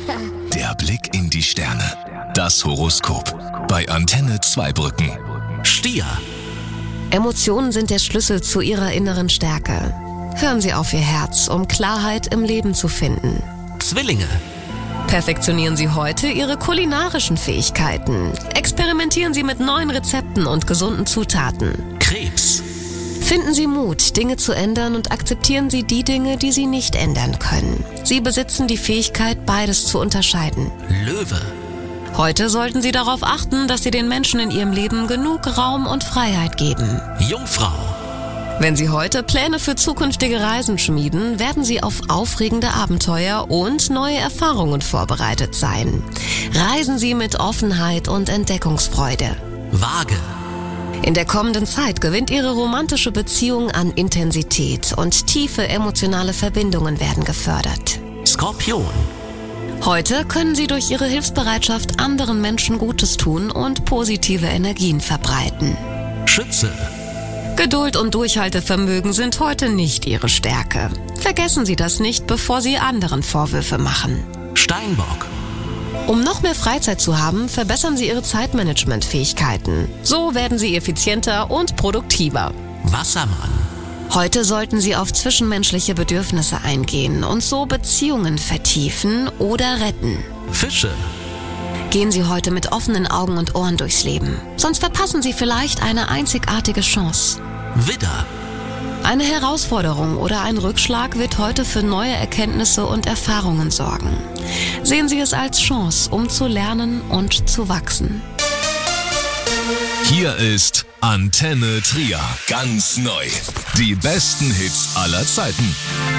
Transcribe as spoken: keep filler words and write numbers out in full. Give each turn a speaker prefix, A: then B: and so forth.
A: Der Blick in die Sterne. Das Horoskop. Bei Antenne Zweibrücken.
B: Stier.
C: Emotionen sind der Schlüssel zu Ihrer inneren Stärke. Hören Sie auf Ihr Herz, um Klarheit im Leben zu finden.
B: Zwillinge.
C: Perfektionieren Sie heute Ihre kulinarischen Fähigkeiten. Experimentieren Sie mit neuen Rezepten und gesunden Zutaten.
B: Krebs.
C: Finden Sie Mut, Dinge zu ändern und akzeptieren Sie die Dinge, die Sie nicht ändern können. Sie besitzen die Fähigkeit, beides zu unterscheiden.
B: Löwe.
C: Heute sollten Sie darauf achten, dass Sie den Menschen in Ihrem Leben genug Raum und Freiheit geben.
B: Jungfrau.
C: Wenn Sie heute Pläne für zukünftige Reisen schmieden, werden Sie auf aufregende Abenteuer und neue Erfahrungen vorbereitet sein. Reisen Sie mit Offenheit und Entdeckungsfreude.
B: Waage.
C: In der kommenden Zeit gewinnt Ihre romantische Beziehung an Intensität und tiefe emotionale Verbindungen werden gefördert.
B: Skorpion.
C: Heute können Sie durch Ihre Hilfsbereitschaft anderen Menschen Gutes tun und positive Energien verbreiten.
B: Schütze.
C: Geduld und Durchhaltevermögen sind heute nicht Ihre Stärke. Vergessen Sie das nicht, bevor Sie anderen Vorwürfe machen.
B: Steinbock.
C: Um noch mehr Freizeit zu haben, verbessern Sie Ihre Zeitmanagement-Fähigkeiten. So werden Sie effizienter und produktiver.
B: Wassermann.
C: Heute sollten Sie auf zwischenmenschliche Bedürfnisse eingehen und so Beziehungen vertiefen oder retten.
B: Fische.
C: Gehen Sie heute mit offenen Augen und Ohren durchs Leben. Sonst verpassen Sie vielleicht eine einzigartige Chance.
B: Widder.
C: Eine Herausforderung oder ein Rückschlag wird heute für neue Erkenntnisse und Erfahrungen sorgen. Sehen Sie es als Chance, um zu lernen und zu wachsen.
A: Hier ist Antenne Trier. Ganz neu. Die besten Hits aller Zeiten.